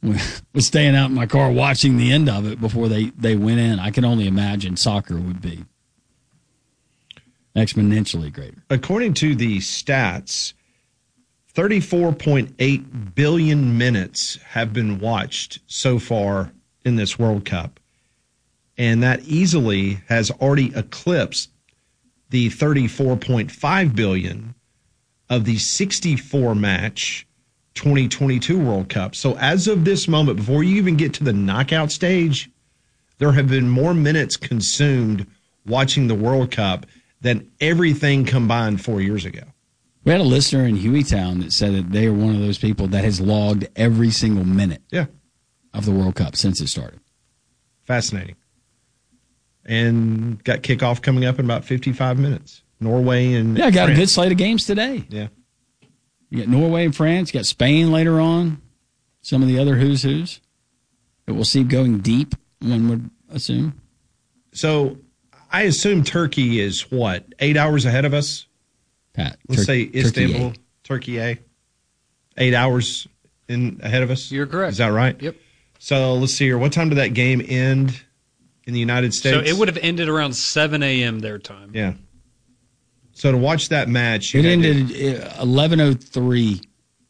was staying out in my car watching the end of it before they went in. I can only imagine soccer would be exponentially greater. According to the stats, 34.8 billion minutes have been watched so far in this World Cup. And that easily has already eclipsed the 34.5 billion of the 64-match 2022 World Cup. So as of this moment, before you even get to the knockout stage, there have been more minutes consumed watching the World Cup than everything combined 4 years ago. We had a listener in Hueytown that said that they are one of those people that has logged every single minute of the World Cup since it started. Fascinating. And got kickoff coming up in about 55 minutes. Norway and got France. A good slate of games today. Yeah. You got Norway and France. You got Spain later on. Some of the other who's who's that we'll see going deep, one would assume. So I assume Turkey is what, 8 hours ahead of us? Pat, Let's say Istanbul, Turkey A. 8 hours ahead of us? You're correct. Is that right? Yep. So let's see here. What time did that game end in the United States? So it would have ended around 7 a.m. their time. Yeah. So to watch that match, it ended 11:03.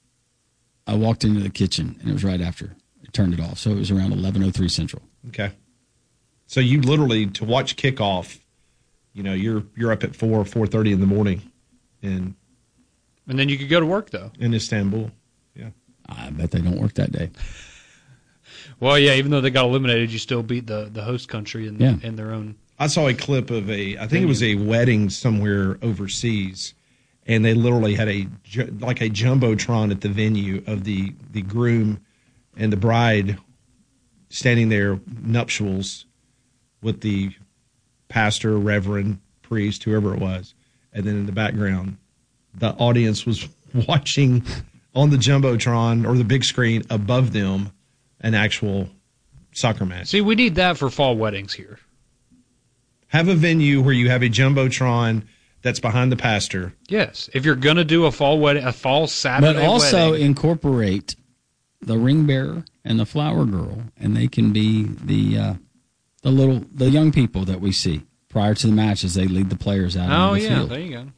I walked into the kitchen, and it was right after it turned it off. So it was around 11:03 Central. Okay. So you literally, to watch kickoff, you're up at 4:30 in the morning, and then you could go to work though in Istanbul. Yeah. I bet they don't work that day. Well, yeah. Even though they got eliminated, you still beat the host country in their own. I saw a clip of I think it was a wedding somewhere overseas, and they literally had a jumbotron at the venue of the groom and the bride standing there, nuptials, with the pastor, reverend, priest, whoever it was, and then in the background, the audience was watching on the jumbotron or the big screen above them an actual soccer match. See, we need that for fall weddings here. Have a venue where you have a jumbotron that's behind the pastor. Yes, if you're going to do a fall wedding, a fall Saturday but also wedding. Incorporate the ring bearer and the flower girl, and they can be the young people that we see prior to the match as they lead the players out on the field. Oh yeah, there you go.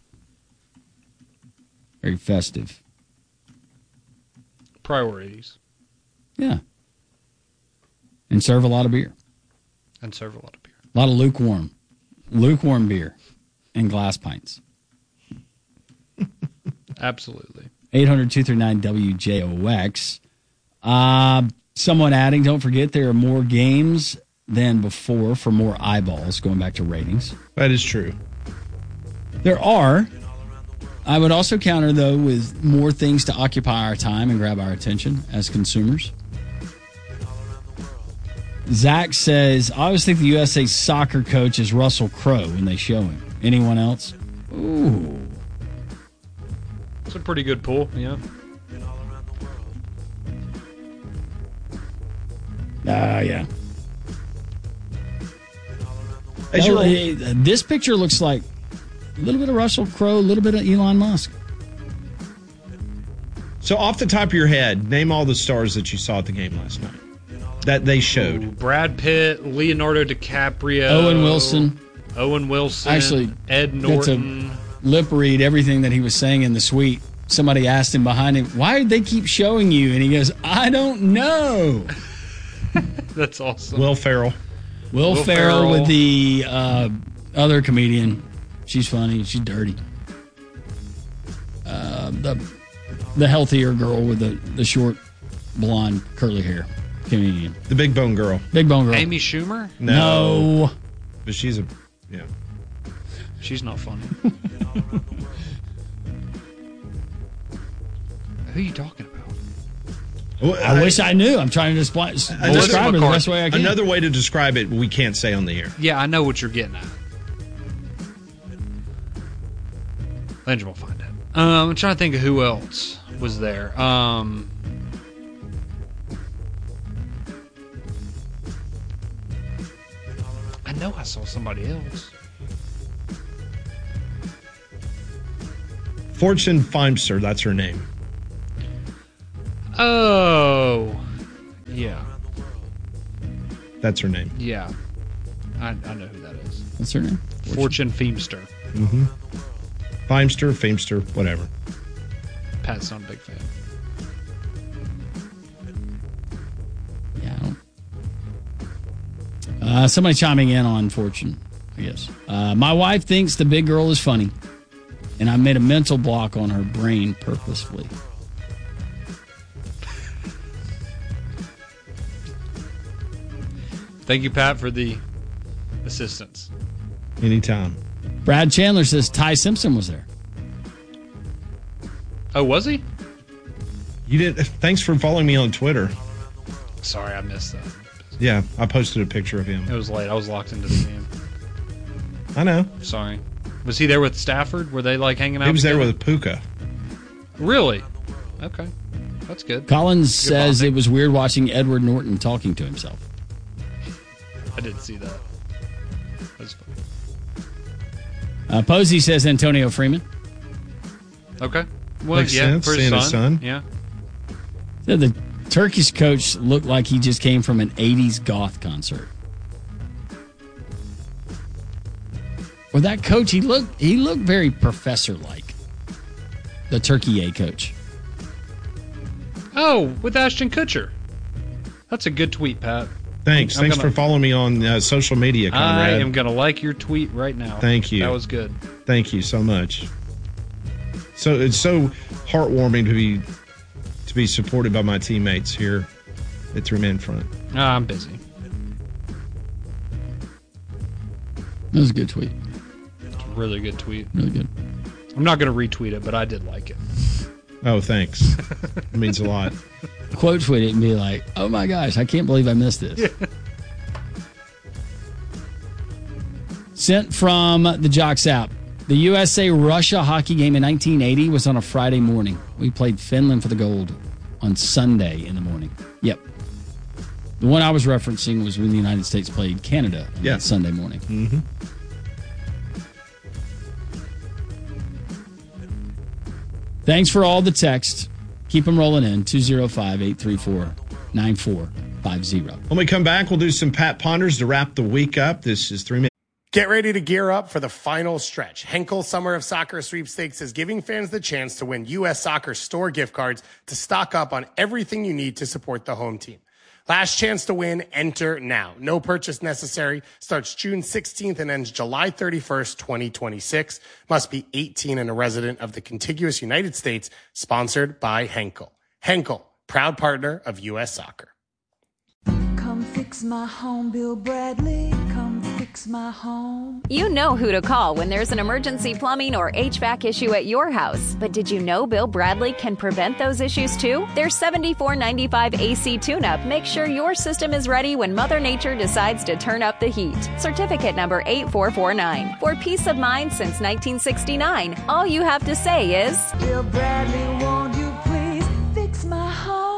Very festive. Priorities. Yeah. And serve a lot of beer. And serve a lot of beer. A lot of lukewarm beer and glass pints. Absolutely. 800-239-WJOX. Someone adding, don't forget there are more games than before for more eyeballs, going back to ratings. That is true. There are. I would also counter, though, with more things to occupy our time and grab our attention as consumers. Zach says, I always think the USA soccer coach is Russell Crowe when they show him. Anyone else? Ooh. It's a pretty good pull, yeah. Yeah. This picture looks like a little bit of Russell Crowe, a little bit of Elon Musk. So off the top of your head, name all the stars that you saw at the game last night that they showed. Ooh, Brad Pitt, Leonardo DiCaprio. Owen Wilson. Actually, Ed Norton. To lip read everything that he was saying in the suite. Somebody asked him behind him, why did they keep showing you? And he goes, I don't know. That's awesome. Will Ferrell. Will Ferrell with the other comedian. She's funny. She's dirty. The healthier girl with the short, blonde, curly hair comedian. The big bone girl. Amy Schumer? No. But she's She's not funny. Who are you talking about? Well, I wish I knew. I'm trying to describe it the best way I can. Another way to describe it we can't say on the air. Yeah, I know what you're getting at. Landry will find it. I'm trying to think of who else was there. I know I saw somebody else. Fortune Feimster, that's her name. Oh. Yeah. That's her name. Yeah. I know who that is. What's her name? Fortune Feimster. Mm-hmm. Feimster, whatever. Pat's not a big fan. Yeah, I don't. Somebody chiming in on Fortune, I guess. My wife thinks the big girl is funny, and I made a mental block on her brain purposefully. Thank you, Pat, for the assistance. Anytime. Brad Chandler says Ty Simpson was there. Oh, was he? You did. Thanks for following me on Twitter. Sorry, I missed that. Yeah, I posted a picture of him. It was late. I was locked into the game. I know. Sorry. Was he there with Stafford? Were they like hanging out? He was together? there with Puka. Really? Okay. That's good. Collins Good says bonding. it was weird watching Edward Norton talking to himself. I didn't see that. That's funny. Posey says Antonio Freeman. Okay. Well, Makes yeah, sense, for his seeing son. his son. Yeah. Said the Turkish coach looked like he just came from an 80s goth concert. Or that coach, he looked very professor-like. The Turkey A coach. Oh, with Ashton Kutcher. That's a good tweet, Pat. Thanks. Thanks for following me on social media, Conrad. I am going to like your tweet right now. Thank you. That was good. Thank you so much. So it's so heartwarming to be supported by my teammates here at 3 Men Front. I'm busy. That was a good tweet. It's a really good tweet. Really good. I'm not going to retweet it, but I did like it. Oh, thanks. It means a lot. Quote tweet it and be like, oh my gosh, I can't believe I missed this. Yeah. Sent from the Jocks app. The USA-Russia hockey game in 1980 was on a Friday morning. We played Finland for the gold on Sunday in the morning. Yep. The one I was referencing was when the United States played Canada on Sunday morning. Mm-hmm. Thanks for all the text. Keep them rolling in. 205-834-9450. When we come back, we'll do some Pat Ponders to wrap the week up. This is 3 Minutes. Get ready to gear up for the final stretch. Henkel Summer of Soccer Sweepstakes is giving fans the chance to win U.S. Soccer store gift cards to stock up on everything you need to support the home team. Last chance to win, enter now. No purchase necessary. Starts June 16th and ends July 31st, 2026. Must be 18 and a resident of the contiguous United States. Sponsored by Henkel. Henkel, proud partner of U.S. Soccer. Come fix my home, Bill Bradley. Come fix my home. You know who to call when there's an emergency plumbing or HVAC issue at your house. But did you know Bill Bradley can prevent those issues too? Their $74.95 AC tune-up makes sure your system is ready when Mother Nature decides to turn up the heat. Certificate number 8449. For peace of mind since 1969, all you have to say is, Bill Bradley, won't you please fix my home?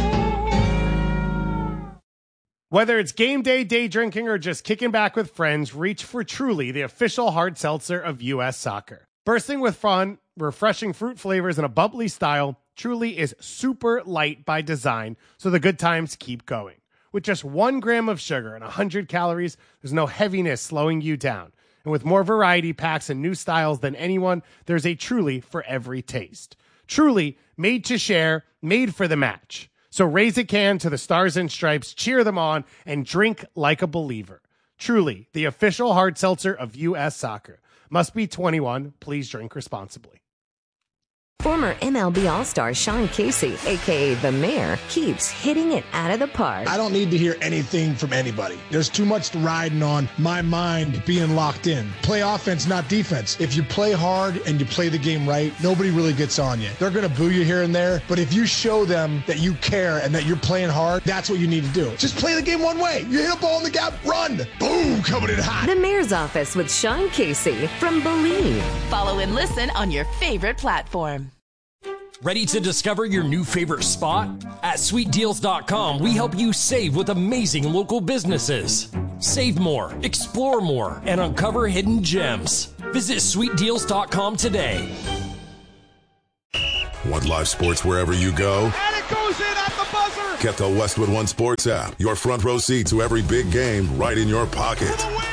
Whether it's game day, day drinking, or just kicking back with friends, reach for Truly, the official hard seltzer of U.S. Soccer. Bursting with fun, refreshing fruit flavors, and a bubbly style, Truly is super light by design, so the good times keep going. With just 1 gram of sugar and 100 calories, there's no heaviness slowing you down. And with more variety packs and new styles than anyone, there's a Truly for every taste. Truly, made to share, made for the match. So raise a can to the Stars and Stripes, cheer them on, and drink like a believer. Truly, the official hard seltzer of U.S. Soccer. Must be 21. Please drink responsibly. Former MLB All-Star Sean Casey, a.k.a. The Mayor, keeps hitting it out of the park. I don't need to hear anything from anybody. There's too much riding on my mind being locked in. Play offense, not defense. If you play hard and you play the game right, nobody really gets on you. They're going to boo you here and there, but if you show them that you care and that you're playing hard, that's what you need to do. Just play the game one way. You hit a ball in the gap, run. Boom, coming in hot. The Mayor's Office with Sean Casey from Believe. Follow and listen on your favorite platform. Ready to discover your new favorite spot? At sweetdeals.com, we help you save with amazing local businesses. Save more, explore more, and uncover hidden gems. Visit sweetdeals.com today. Want live sports wherever you go? And it goes in at the buzzer! Get the Westwood One Sports app. Your front row seat to every big game right in your pocket.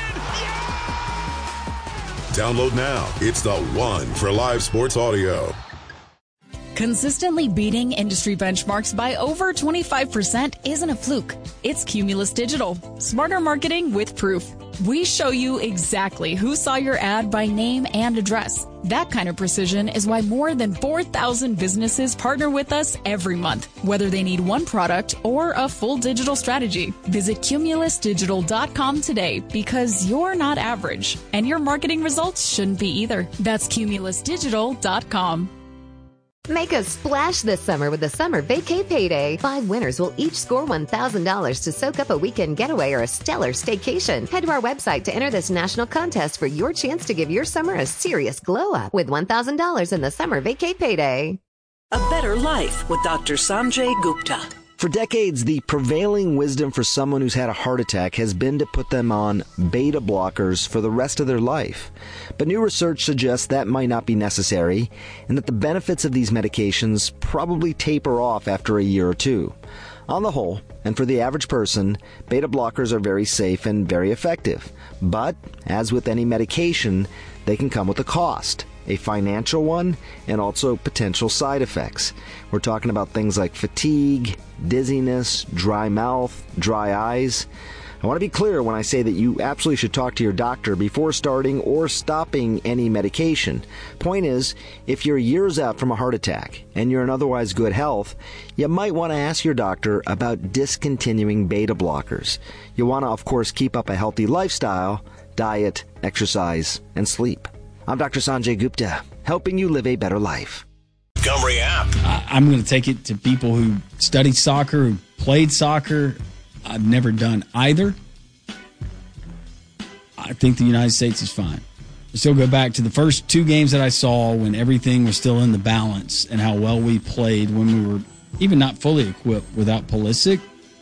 Download now. It's the one for live sports audio. Consistently beating industry benchmarks by over 25% isn't a fluke. It's Cumulus Digital. Smarter marketing with proof. We show you exactly who saw your ad by name and address. That kind of precision is why more than 4,000 businesses partner with us every month, whether they need one product or a full digital strategy. Visit cumulusdigital.com today because you're not average, and your marketing results shouldn't be either. That's cumulusdigital.com. Make a splash this summer with the Summer Vacay Payday. 5 winners will each score $1,000 to soak up a weekend getaway or a stellar staycation. Head to our website to enter this national contest for your chance to give your summer a serious glow up with $1,000 in the Summer Vacay Payday. A better life with Dr. Sanjay Gupta. For decades, the prevailing wisdom for someone who's had a heart attack has been to put them on beta blockers for the rest of their life. But new research suggests that might not be necessary, and that the benefits of these medications probably taper off after a year or two. On the whole, and for the average person, beta blockers are very safe and very effective. But, as with any medication, they can come with a cost. A financial one, and also potential side effects. We're talking about things like fatigue, dizziness, dry mouth, dry eyes. I want to be clear when I say that you absolutely should talk to your doctor before starting or stopping any medication. Point is, if you're years out from a heart attack and you're in otherwise good health, you might want to ask your doctor about discontinuing beta blockers. You want to, of course, keep up a healthy lifestyle, diet, exercise, and sleep. I'm Dr. Sanjay Gupta, helping you live a better life. Montgomery app. I'm going to take it to people who studied soccer, who played soccer. I've never done either. I think the United States is fine. I still go back to the first 2 games that I saw when everything was still in the balance and how well we played when we were even not fully equipped without Pulisic.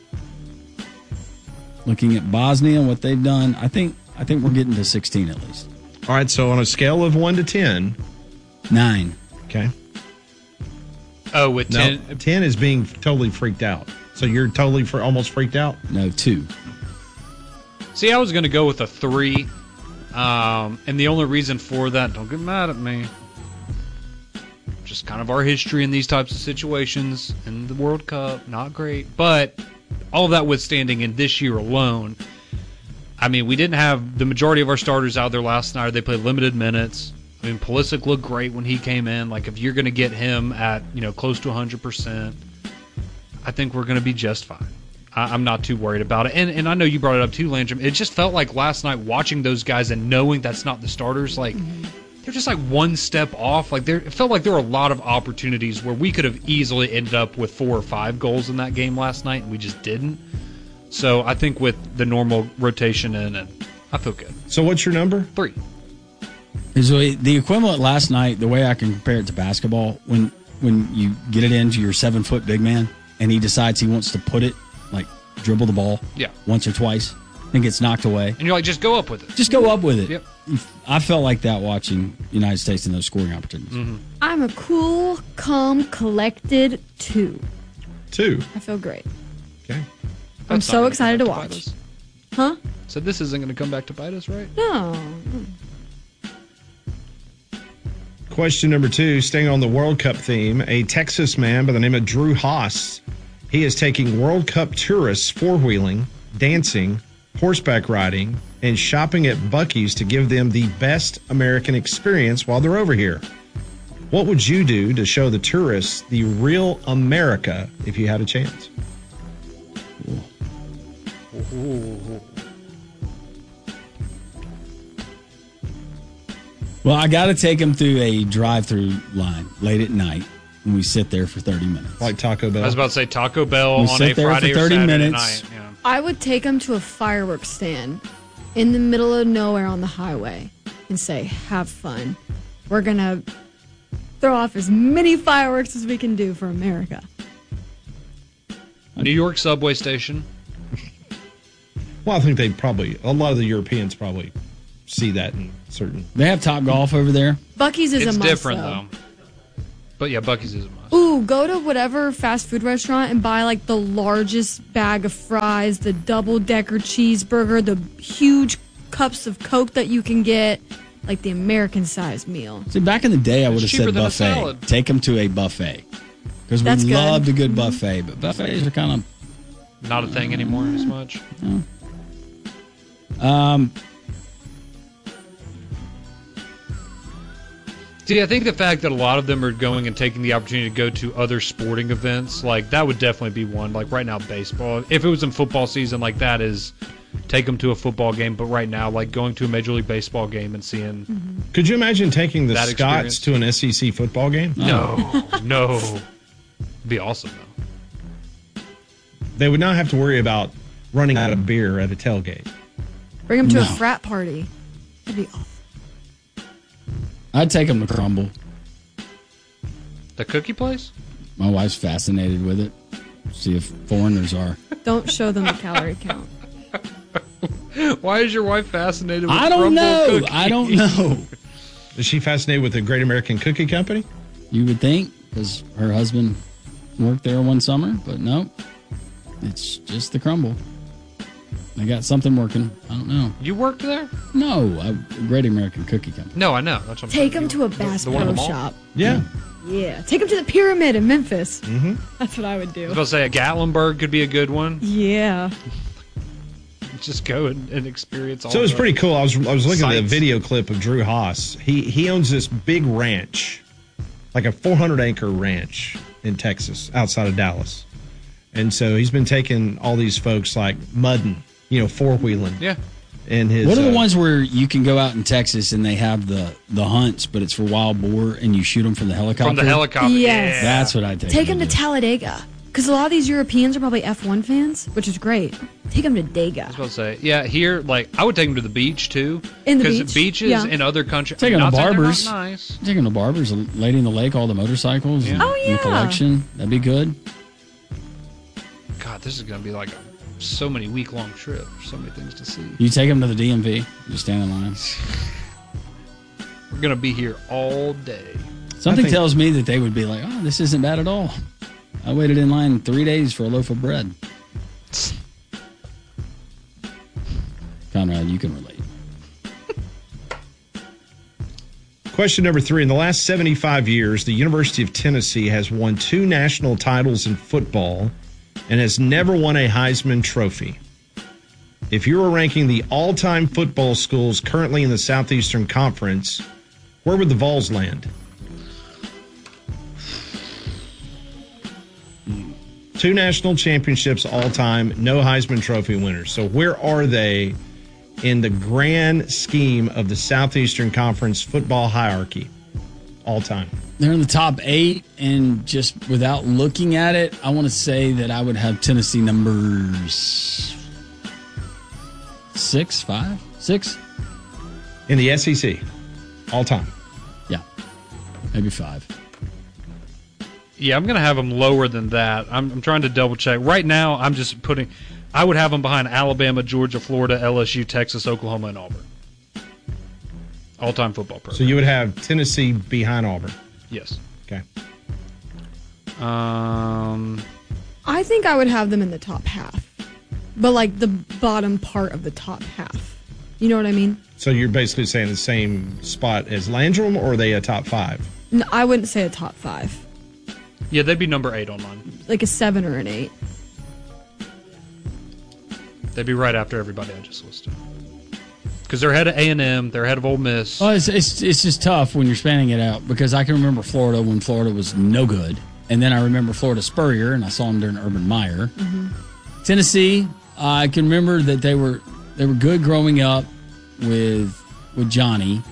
Looking at Bosnia and what they've done, I think we're getting to 16 at least. All right, so on a scale of 1 to 10. 9. Okay. Oh, with 10? No, 10 is being totally freaked out. So you're totally almost freaked out? No, 2. See, I was going to go with a 3. And the only reason for that, don't get mad at me, just kind of our history in these types of situations in the World Cup, not great. But all of that withstanding, in this year alone, I mean, we didn't have the majority of our starters out there last night. They played limited minutes. I mean, Pulisic looked great when he came in. Like, if you're going to get him at, close to 100%, I think we're going to be just fine. I'm not too worried about it. And I know you brought it up too, Landrum. It just felt like last night watching those guys and knowing that's not the starters, like, they're just like one step off. Like, it felt like there were a lot of opportunities where we could have easily ended up with 4 or 5 goals in that game last night, and we just didn't. So I think with the normal rotation in, and I feel good. So what's your number? 3. So the equivalent last night, the way I can compare it to basketball, when you get it into your 7-foot big man and he decides he wants to put it, like dribble the ball once or twice, and gets knocked away. And you're like, just go up with it. Just go up with it. Yep. I felt like that watching the United States in those scoring opportunities. Mm-hmm. I'm a cool, calm, collected 2. 2? I feel great. Okay. I'm so excited to watch. Huh? So this isn't going to come back to bite us, right? No. Question number 2, staying on the World Cup theme, a Texas man by the name of Drew Haas. He is taking World Cup tourists four-wheeling, dancing, horseback riding, and shopping at Buc-ee's to give them the best American experience while they're over here. What would you do to show the tourists the real America if you had a chance? Well, I got to take them through a drive-through line late at night, and we sit there for 30 minutes. Like Taco Bell? I was about to say Taco Bell we on sit a there Friday for 30 or Saturday minutes. night. Yeah. I would take them to a fireworks stand in the middle of nowhere on the highway and say, have fun. We're going to throw off as many fireworks as we can do for America. New York subway station. Well, I think a lot of the Europeans probably see that in certain. They have Top Golf over there. Buc-ee's is it's a must, different, though. But yeah, Buc-ee's is a must. Ooh, go to whatever fast food restaurant and buy like the largest bag of fries, the double-decker cheeseburger, the huge cups of Coke that you can get, like the American-sized meal. See, back in the day, I would have cheaper said than a buffet. salad. Take them to a buffet. Because we That's good. loved a good buffet, but buffets are kind of... Not a thing anymore as much. See, I think the fact that a lot of them are going and taking the opportunity to go to other sporting events, like that would definitely be one. Like right now, baseball. If it was in football season, like that is take them to a football game. But right now, like going to a Major League Baseball game and seeing. Could you imagine taking the that Scots experience. to an SEC football game? No, no, it'd be awesome though. They would not have to worry about running out of beer at a tailgate. Bring them to a frat party. That'd be awesome. I'd take them to Crumble. The cookie place? My wife's fascinated with it. See if foreigners are. Don't show them the calorie count. Why is your wife fascinated with I don't Crumble know. cookies? I don't know. Is she fascinated with the Great American Cookie Company? You would think, because her husband worked there one summer, but no. It's just the Crumble. They got something working. I don't know. You worked there? No, Great American Cookie Company. No, I know. That's what I'm Take saying. them to a Bass the one in Pro the mall? Shop. Yeah. Yeah. Take them to the Pyramid in Memphis. Mm-hmm. That's what I would I do. was about to say a Gatlinburg could be a good one. Yeah. Just go and experience all So it was the pretty cool. I was looking at a sights. video clip of Drew Haas. He owns this big ranch, like a 400-acre ranch in Texas, outside of Dallas. And so he's been taking all these folks like mudding, four-wheeling. Yeah. And his What are the ones where you can go out in Texas and they have the hunts, but it's for wild boar and you shoot them from the helicopter? From the helicopter. Yes. Yeah. That's what I'd Take them to Talladega. Because a lot of these Europeans are probably F1 fans, which is great. Take them to Dega. I was about to say, yeah, here, like, I would take them to the beach, too. In the Because beach? beaches Yeah. in other countries, Take them to not saying they're not Barbers. nice. Take them to Barbers, a lady in the lake, all the motorcycles and, Oh, and the yeah. collection. That'd be good. God, this is going to be like so many week-long trip. So many things to see. You take them to the DMV, just stand in line. We're going to be here all day. Something tells me that they would be like, oh, this isn't bad at all. I waited in line 3 days for a loaf of bread. Conrad, you can relate. Question number 3. In the last 75 years, the University of Tennessee has won 2 national titles in football and has never won a Heisman Trophy. If you were ranking the all-time football schools currently in the Southeastern Conference, where would the Vols land? 2 national championships all-time, no Heisman Trophy winners. So where are they in the grand scheme of the Southeastern Conference football hierarchy all-time? They're in the top 8, and just without looking at it, I want to say that I would have Tennessee numbers 6, 5, 6? In the SEC, all-time. Yeah, maybe 5. Yeah, I'm going to have them lower than that. I'm trying to double-check. Right now, I'm just putting... I would have them behind Alabama, Georgia, Florida, LSU, Texas, Oklahoma, and Auburn. All-time football program. So you would have Tennessee behind Auburn. Yes. Okay. I think I would have them in the top half. But like the bottom part of the top half. You know what I mean? So you're basically saying the same spot as Landrum, or are they a top 5? No, I wouldn't say a top 5. Yeah, they'd be number 8 on mine. Like a 7 or an 8. They'd be right after everybody I just listed. Because they're ahead of A&M, they're ahead of Ole Miss. Well, it's just tough when you're spanning it out, because I can remember Florida when Florida was no good. And then I remember Florida Spurrier, and I saw him during Urban Meyer. Mm-hmm. Tennessee, I can remember that they were good growing up with Johnny.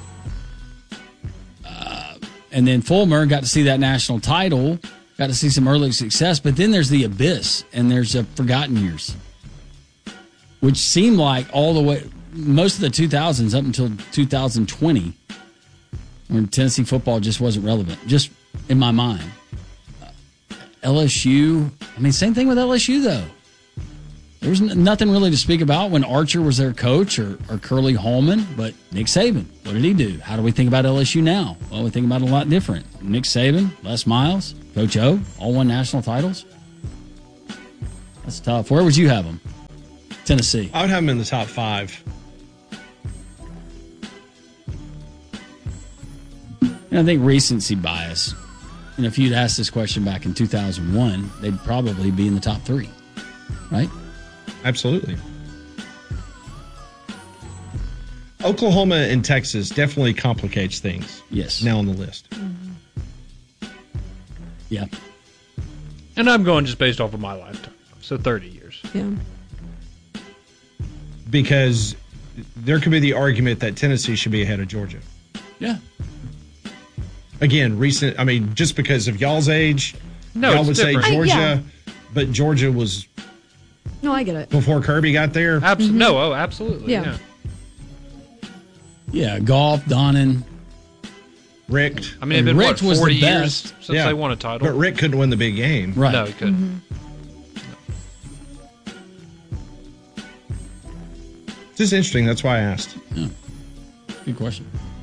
And then Fulmer got to see that national title, got to see some early success. But then there's the abyss, and there's the forgotten years, which seemed like all the way, most of the 2000s up until 2020, when Tennessee football just wasn't relevant, just in my mind. LSU, I mean, same thing with LSU, though. There was nothing really to speak about when Archer was their coach or Curly Holman, but Nick Saban, what did he do? How do we think about LSU now? Well, we think about it a lot different. Nick Saban, Les Miles, Coach O, all won national titles. That's tough. Where would you have them? Tennessee. I would have them in the top 5. And I think recency bias. And if you'd asked this question back in 2001, they'd probably be in the top 3, right? Absolutely. Oklahoma and Texas definitely complicates things. Yes. Now on the list. Yeah. And I'm going just based off of my lifetime. So 30 years. Yeah. Because there could be the argument that Tennessee should be ahead of Georgia. Yeah. Again, just because of y'all's age, y'all would different. say Georgia, Yeah. but Georgia was No, I get it. before Kirby got there. No, absolutely. Yeah. Yeah, Goff, Donnan. Rick. I mean, it's been, Rick was 40 the years best. since they won a title. But Rick couldn't win the big game. Right. No, he couldn't. This is interesting. That's why I asked. Yeah. Good question.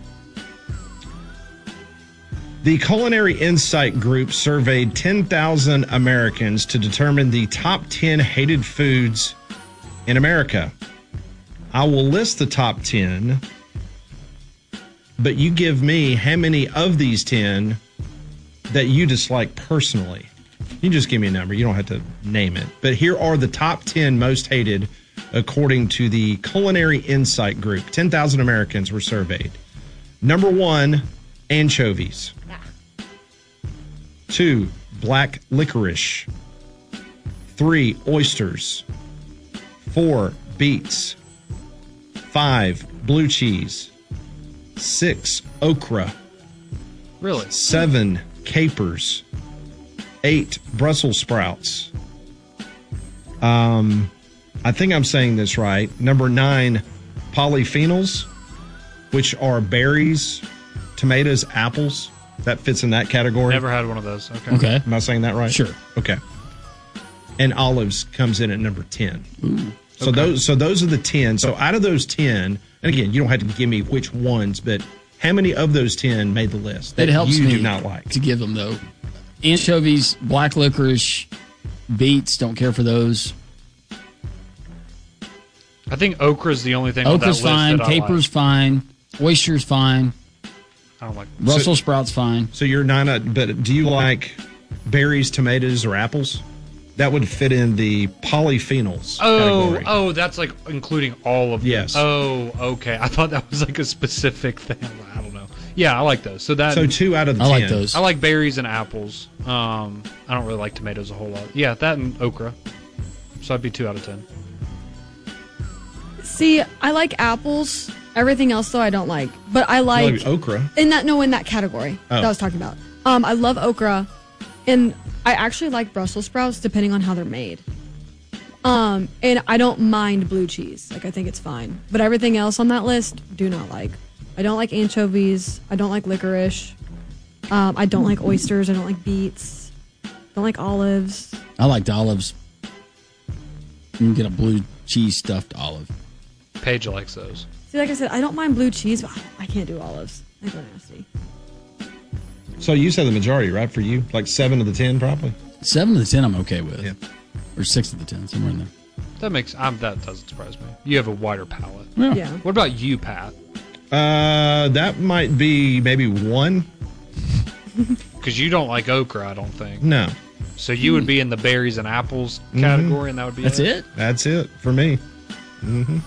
The Culinary Insight Group surveyed 10,000 Americans to determine the top 10 hated foods in America. I will list the top 10, but you give me how many of these 10 that you dislike personally. You just give me a number. You don't have to name it. But here are the top 10 most hated according to the Culinary Insight Group. 10,000 Americans were surveyed. Number 1, anchovies. 2, black licorice. 3, oysters. 4, beets. 5, blue cheese. 6, okra. Really? 7, capers. 8, Brussels sprouts. I think I'm saying this right. Number 9, polyphenols, which are berries, tomatoes, apples. That fits in that category. Never had one of those. Okay. Okay. Am I saying that right? Sure. Okay. And olives comes in at number 10. Ooh. So those are the 10. So out of those 10, and again, you don't have to give me which ones, but how many of those 10 made the list that It helps you me do not like? to give them, though. Anchovies, black licorice, beets, don't care for those. I think okra is the only thing on that Okra's list fine, that I caper's like. fine, oyster's fine, I don't like Brussels sprouts fine. So you're not but do you like berries, tomatoes, or apples? That would fit in the polyphenols category. Oh, that's like including all of them. Yes. Oh, okay. I thought that was like a specific thing. I don't know. Yeah, I like those. So 2 out of the 10. I like those. I like berries and apples. I don't really like tomatoes a whole lot. Yeah, that and okra. So I'd be 2 out of 10. See, I like apples. Everything else, though, I don't like. But I like okra. in that category that I was talking about. I love okra, and I actually like Brussels sprouts depending on how they're made. And I don't mind blue cheese. Like, I think it's fine. But everything else on that list, do not like. I don't like anchovies. I don't like licorice. I don't like oysters. I don't like beets. Don't like olives. I liked olives. You can get a blue cheese stuffed olive. Paige likes those. See, like I said, I don't mind blue cheese, but I can't do olives. I think they're nasty. So you said the majority, right? For you, like 7 of the 10, probably. 7 of the 10, I'm okay with. Yeah. Or 6 of the 10, somewhere in there. That doesn't surprise me. You have a wider palate. Yeah. What about you, Pat? That might be maybe 1. Because you don't like okra, I don't think. No. So you would be in the berries and apples category, and that would be That's it? That's it for me. Mm-hmm.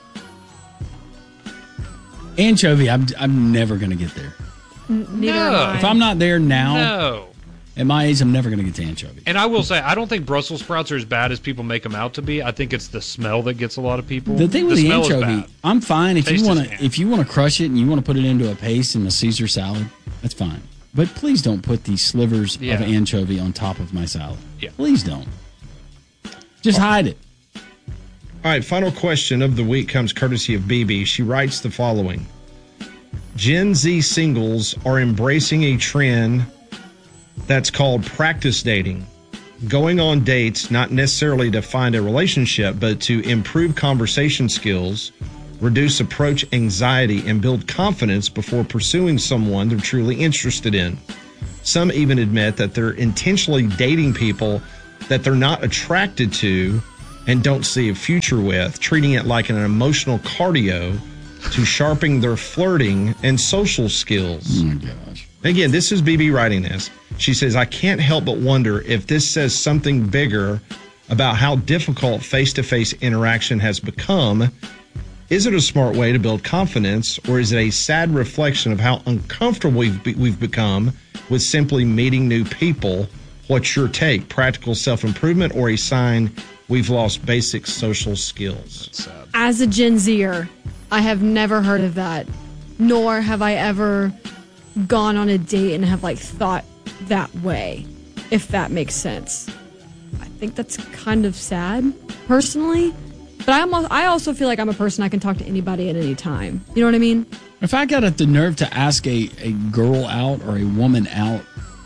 Anchovy, I'm never going to get there. Neither am I. If I'm not there now, No. at my age, I'm never going to get to anchovy. And I will say, I don't think Brussels sprouts are as bad as people make them out to be. I think it's the smell that gets a lot of people. The thing with the smell is anchovy, bad. I'm fine if Taste you is want bad. to. If you want to crush it and you want to put it into a paste in a Caesar salad, that's fine. But please don't put these slivers of anchovy on top of my salad. Yeah. Please don't. Just hide it. All right, final question of the week comes courtesy of BB. She writes the following. Gen Z singles are embracing a trend that's called practice dating. going on dates, not necessarily to find a relationship, but to improve conversation skills, reduce approach anxiety, and build confidence before pursuing someone they're truly interested in. Some even admit that they're intentionally dating people that they're not attracted to and don't see a future with, treating it like an emotional cardio to sharpen their flirting and social skills. Oh my gosh. Again, this is BB writing this. She says, I can't help but wonder if this says something bigger about how difficult face-to-face interaction has become. Is it a smart way to build confidence, or is it a sad reflection of how uncomfortable we've become with simply meeting new people? What's your take? Practical self-improvement or a sign we've lost basic social skills? As a Gen Zer, I have never heard of that, nor have I ever gone on a date and have thought that way, if that makes sense. I think that's kind of sad, personally. But I also feel like I'm a person I can talk to anybody at any time. You know what I mean? If I got the nerve to ask a girl out or a woman out,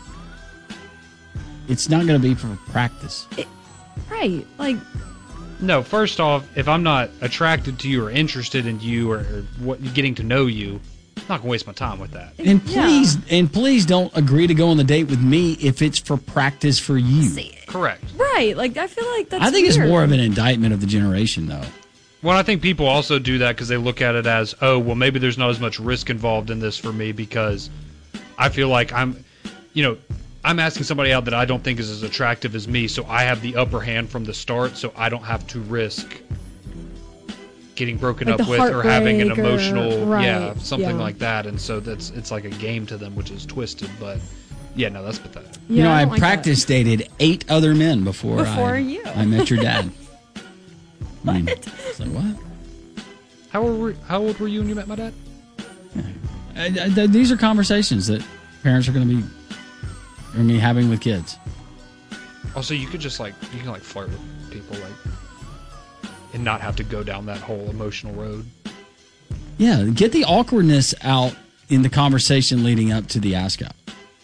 it's not going to be for practice. Right. No, first off, if I'm not attracted to you or interested in you or getting to know you, I'm not going to waste my time with that. And please don't agree to go on the date with me if it's for practice for you. Correct. Right. I feel like that's I think weird. it's more of an indictment of the generation, though. Well, I think people also do that because they look at it as, oh, well, maybe there's not as much risk involved in this for me because I feel like I'm asking somebody out that I don't think is as attractive as me, so I have the upper hand from the start, so I don't have to risk getting broken up with or having an emotional, something like that. And so it's like a game to them, which is twisted. But yeah, no, that's pathetic. Yeah, I practice dated 8 other men before I met your dad. What? I mean, it's like, what? How old were you when you met my dad? These are conversations that parents are going to be having with kids. Also, you could just you can flirt with people and not have to go down that whole emotional road. Yeah, get the awkwardness out in the conversation leading up to the ask out.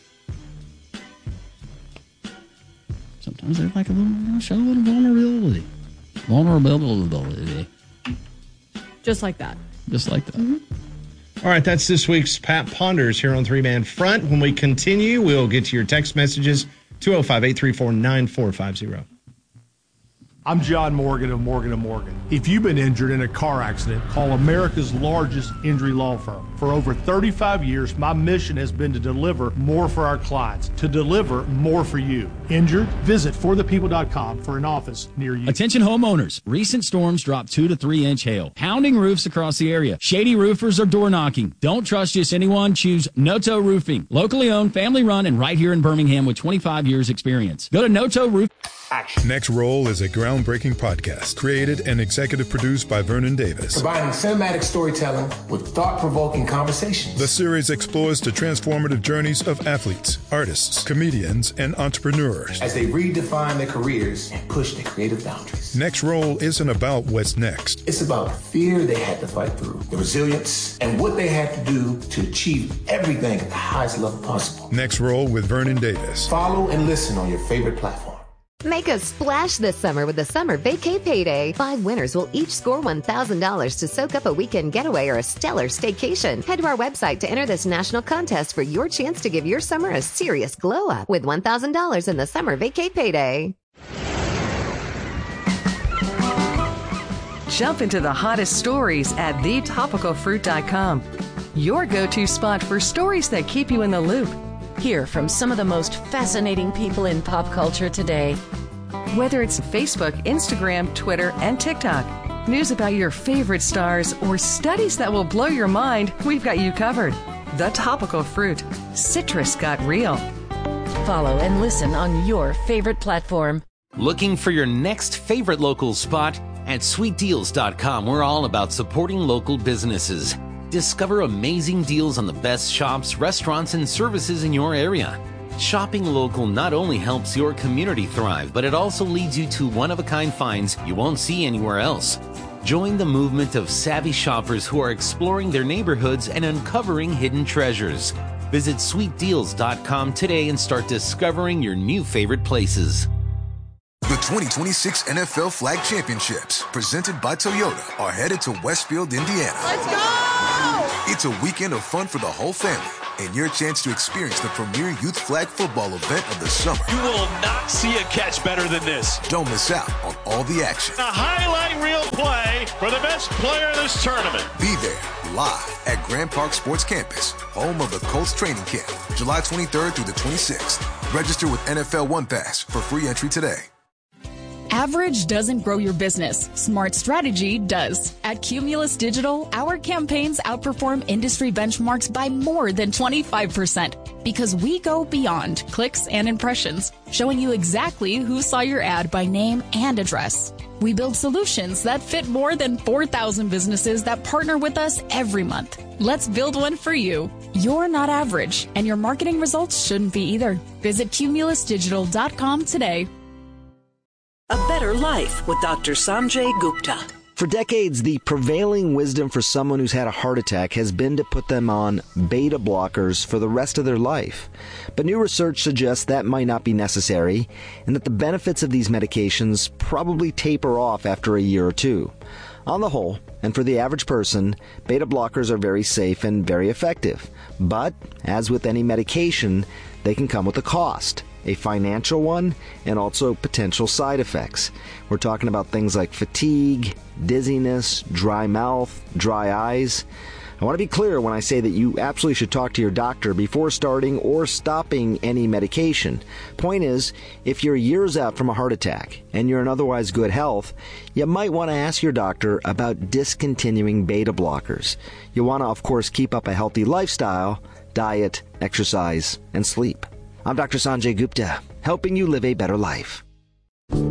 Sometimes they like a little, show a little vulnerability. Vulnerability. Just like that. Just like that. Mm-hmm. All right, that's this week's Pat Ponders here on Three Man Front. When we continue, we'll get to your text messages, 205-834-9450. I'm John Morgan of Morgan & Morgan. If you've been injured in a car accident, call America's largest injury law firm. For over 35 years, my mission has been to deliver more for our clients, to deliver more for you. Injured? Visit forthepeople.com for an office near you. Attention homeowners. Recent storms dropped 2 to 3 inch hail, pounding roofs across the area. Shady roofers are door knocking. Don't trust just anyone. Choose Noto Roofing. Locally owned, family run, and right here in Birmingham with 25 years experience. Go to Noto Roof. Action. Next Roll is a groundbreaking podcast created and executive produced by Vernon Davis. Combining cinematic storytelling with thought-provoking conversations. The series explores the transformative journeys of athletes, artists, comedians, and entrepreneurs as they redefine their careers and push their creative boundaries. Next Roll isn't about what's next. It's about the fear they had to fight through, the resilience, and what they had to do to achieve everything at the highest level possible. Next Roll with Vernon Davis. Follow and listen on your favorite platform. Make a splash this summer with the Summer Vacay Payday. 5 winners will each score $1,000 to soak up a weekend getaway or a stellar staycation. Head to our website to enter this national contest for your chance to give your summer a serious glow up with $1,000 in the Summer Vacay Payday. Jump into the hottest stories at thetopicalfruit.com. Your go-to spot for stories that keep you in the loop. Hear from some of the most fascinating people in pop culture today. Whether it's Facebook, Instagram, Twitter, and TikTok, news about your favorite stars, or studies that will blow your mind, we've got you covered. The Topical Fruit. Citrus got real. Follow and listen on your favorite platform. Looking for your next favorite local spot? At sweetdeals.com, we're all about supporting local businesses. Discover amazing deals on the best shops, restaurants, and services in your area. Shopping local not only helps your community thrive, but it also leads you to one-of-a-kind finds you won't see anywhere else. Join the movement of savvy shoppers who are exploring their neighborhoods and uncovering hidden treasures. Visit sweetdeals.com today and start discovering your new favorite places. The 2026 NFL Flag Championships, presented by Toyota, are headed to Westfield, Indiana. Let's go! It's a weekend of fun for the whole family and your chance to experience the premier youth flag football event of the summer. You will not see a catch better than this. Don't miss out on all the action. A highlight reel play for the best player in this tournament. Be there live at Grand Park Sports Campus, home of the Colts training camp, July 23rd through the 26th. Register with NFL One Pass for free entry today. Average doesn't grow your business. Smart strategy does. At Cumulus Digital, our campaigns outperform industry benchmarks by more than 25% because we go beyond clicks and impressions, showing you exactly who saw your ad by name and address. We build solutions that fit more than 4,000 businesses that partner with us every month. Let's build one for you. You're not average, and your marketing results shouldn't be either. Visit cumulusdigital.com today. A Better Life with Dr. Sanjay Gupta. For decades, the prevailing wisdom for someone who's had a heart attack has been to put them on beta blockers for the rest of their life. But new research suggests that might not be necessary, and that the benefits of these medications probably taper off after a year or two. On the whole, and for the average person, beta blockers are very safe and very effective. But, as with any medication, they can come with a cost. A financial one, and also potential side effects. We're talking about things like fatigue, dizziness, dry mouth, dry eyes. I want to be clear when I say that you absolutely should talk to your doctor before starting or stopping any medication. Point is, if you're years out from a heart attack and you're in otherwise good health, you might want to ask your doctor about discontinuing beta blockers. You want to, of course, keep up a healthy lifestyle, diet, exercise, and sleep. I'm Dr. Sanjay Gupta, helping you live a better life.